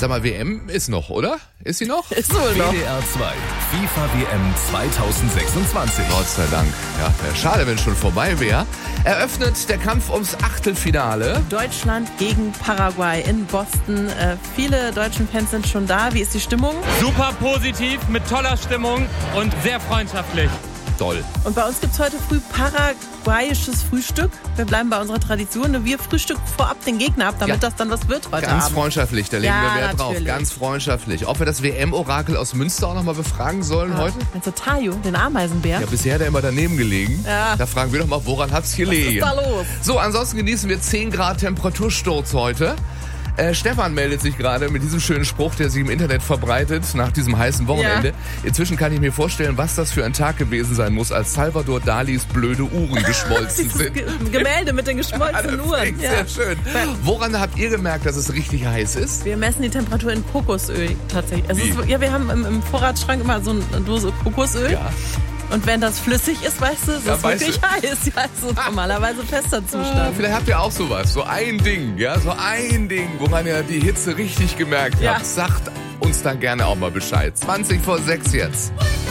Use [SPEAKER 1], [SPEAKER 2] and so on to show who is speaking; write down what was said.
[SPEAKER 1] Sag mal, WM ist noch, oder? Ist sie noch?
[SPEAKER 2] Ist wohl noch.
[SPEAKER 3] WDR 2, FIFA WM 2026.
[SPEAKER 1] Gott sei Dank. Ja, wäre schade, wenn es schon vorbei wäre. Eröffnet der Kampf ums Achtelfinale.
[SPEAKER 2] Deutschland gegen Paraguay in Boston. Viele deutschen Fans sind schon da. Wie ist die Stimmung?
[SPEAKER 4] Super positiv, mit toller Stimmung und sehr freundschaftlich.
[SPEAKER 1] Toll.
[SPEAKER 2] Und bei uns gibt es heute früh paraguayisches Frühstück. Wir bleiben bei unserer Tradition. Wir frühstücken vorab den Gegner ab, damit das dann was wird heute
[SPEAKER 1] Ganz
[SPEAKER 2] Abend.
[SPEAKER 1] freundschaftlich, da legen wir Wert drauf.
[SPEAKER 2] natürlich.
[SPEAKER 1] Ganz freundschaftlich. Ob wir das WM-Orakel aus Münster auch nochmal befragen sollen heute?
[SPEAKER 2] Meinst du Tayo, den Ameisenbär?
[SPEAKER 1] Ja, bisher hat er immer daneben gelegen.
[SPEAKER 2] Ja.
[SPEAKER 1] Da fragen wir doch mal, woran hat's gelegen?
[SPEAKER 2] Was ist da los?
[SPEAKER 1] So, ansonsten genießen wir 10 Grad Temperatursturz heute. Stefan meldet sich gerade mit diesem schönen Spruch, der sich im Internet verbreitet nach diesem heißen Wochenende.
[SPEAKER 2] Ja.
[SPEAKER 1] Inzwischen kann ich mir vorstellen, was das für ein Tag gewesen sein muss, als Salvador Dalis blöde Uhren geschmolzen sind.
[SPEAKER 2] Gemälde mit den geschmolzenen Uhren.
[SPEAKER 1] Sehr schön. Woran habt ihr gemerkt, dass es richtig heiß ist?
[SPEAKER 2] Wir messen die Temperatur in Kokosöl tatsächlich.
[SPEAKER 1] Wie?
[SPEAKER 2] Wir haben im Vorratsschrank immer so eine Dose Kokosöl.
[SPEAKER 1] Ja.
[SPEAKER 2] Und wenn das flüssig ist, weißt du, es
[SPEAKER 1] Ja,
[SPEAKER 2] ist
[SPEAKER 1] weißt
[SPEAKER 2] wirklich heiß. Ja, es ist normalerweise fester Zustand.
[SPEAKER 1] Vielleicht habt ihr auch sowas, so ein Ding, woran ihr die Hitze richtig gemerkt
[SPEAKER 2] Ja.
[SPEAKER 1] habt. Sagt uns dann gerne auch mal Bescheid. 20 vor 6 jetzt.